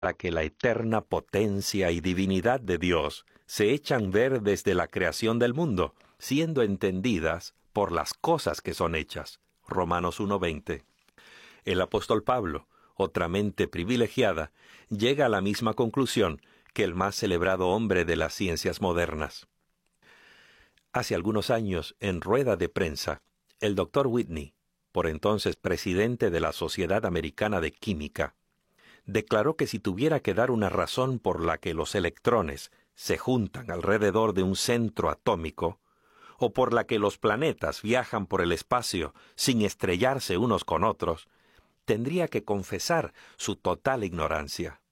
para que la eterna potencia y divinidad de Dios se echan ver desde la creación del mundo, siendo entendidas por las cosas que son hechas. Romanos 1:20. El apóstol Pablo, otra mente privilegiada, llega a la misma conclusión que el más celebrado hombre de las ciencias modernas. Hace algunos años, en rueda de prensa, el Dr. Whitney, por entonces presidente de la Sociedad Americana de Química, declaró que si tuviera que dar una razón por la que los electrones se juntan alrededor de un centro atómico, o por la que los planetas viajan por el espacio sin estrellarse unos con otros, tendría que confesar su total ignorancia.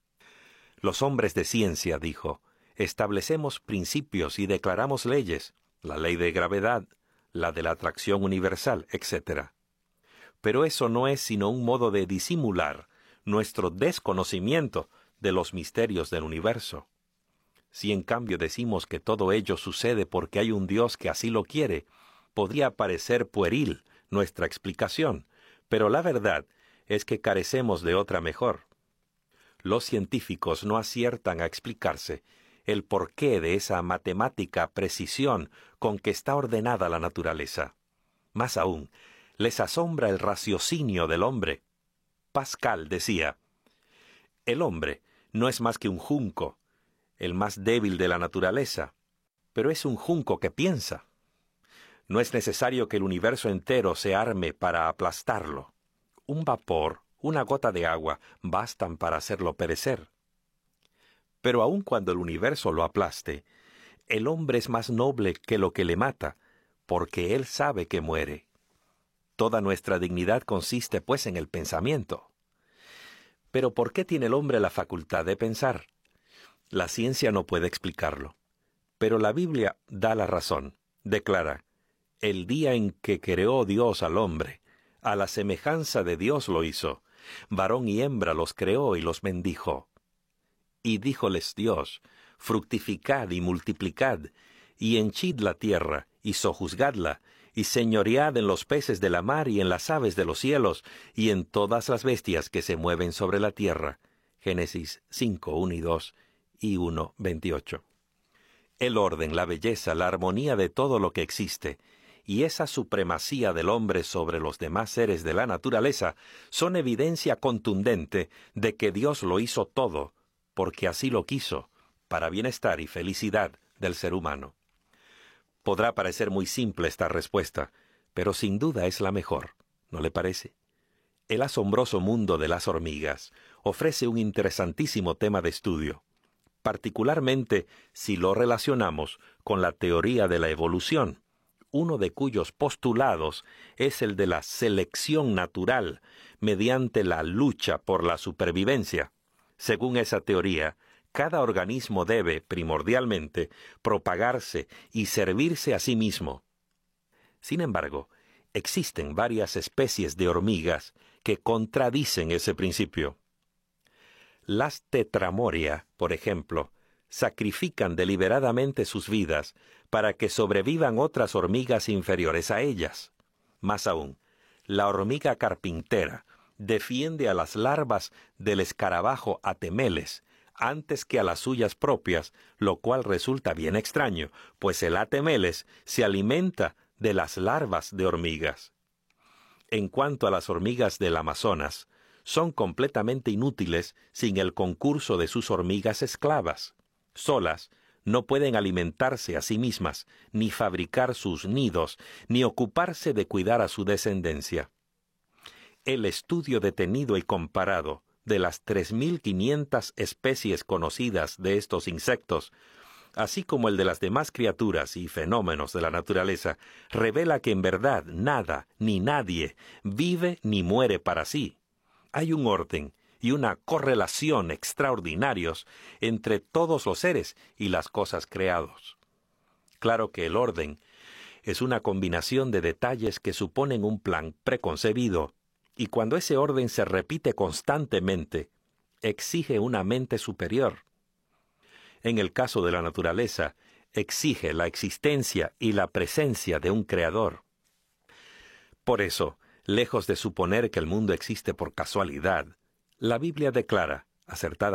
Los hombres de ciencia, dijo, establecemos principios y declaramos leyes, la ley de gravedad, la de la atracción universal, etc. Pero eso no es sino un modo de disimular nuestro desconocimiento de los misterios del universo. Si en cambio decimos que todo ello sucede porque hay un Dios que así lo quiere, podría parecer pueril nuestra explicación, pero la verdad es que carecemos de otra mejor. Los científicos no aciertan a explicarse el porqué de esa matemática precisión con que está ordenada la naturaleza. Más aún, les asombra el raciocinio del hombre. Pascal decía, el hombre no es más que un junco, el más débil de la naturaleza, pero es un junco que piensa. No es necesario que el universo entero se arme para aplastarlo. Un vapor, una gota de agua, bastan para hacerlo perecer. Pero aun cuando el universo lo aplaste, el hombre es más noble que lo que le mata, porque él sabe que muere. Toda nuestra dignidad consiste, pues, en el pensamiento. Pero ¿por qué tiene el hombre la facultad de pensar? La ciencia no puede explicarlo. Pero la Biblia da la razón. Declara, el día en que creó Dios al hombre, a la semejanza de Dios lo hizo. Varón y hembra los creó y los bendijo. Y díjoles Dios, fructificad y multiplicad, y henchid la tierra, y sojuzgadla, y señoread en los peces de la mar y en las aves de los cielos, y en todas las bestias que se mueven sobre la tierra. Génesis 5:1 y 2 y 1:28. El orden, la belleza, la armonía de todo lo que existe, y esa supremacía del hombre sobre los demás seres de la naturaleza, son evidencia contundente de que Dios lo hizo todo, porque así lo quiso, para bienestar y felicidad del ser humano. Podrá parecer muy simple esta respuesta, pero sin duda es la mejor, ¿no le parece? El asombroso mundo de las hormigas ofrece un interesantísimo tema de estudio, particularmente si lo relacionamos con la teoría de la evolución, uno de cuyos postulados es el de la selección natural mediante la lucha por la supervivencia. Según esa teoría, cada organismo debe, primordialmente, propagarse y servirse a sí mismo. Sin embargo, existen varias especies de hormigas que contradicen ese principio. Las tetramoria, por ejemplo, sacrifican deliberadamente sus vidas para que sobrevivan otras hormigas inferiores a ellas. Más aún, la hormiga carpintera defiende a las larvas del escarabajo Atemeles antes que a las suyas propias, lo cual resulta bien extraño, pues el Atemeles se alimenta de las larvas de hormigas. En cuanto a las hormigas del Amazonas, son completamente inútiles sin el concurso de sus hormigas esclavas. Solas, no pueden alimentarse a sí mismas, ni fabricar sus nidos, ni ocuparse de cuidar a su descendencia. El estudio detenido y comparado de las 3.500 especies conocidas de estos insectos, así como el de las demás criaturas y fenómenos de la naturaleza, revela que en verdad nada ni nadie vive ni muere para sí. Hay un orden y una correlación extraordinarios entre todos los seres y las cosas creados. Claro que el orden es una combinación de detalles que suponen un plan preconcebido, y cuando ese orden se repite constantemente, exige una mente superior. En el caso de la naturaleza, exige la existencia y la presencia de un creador. Por eso, lejos de suponer que el mundo existe por casualidad, la Biblia declara, acertadamente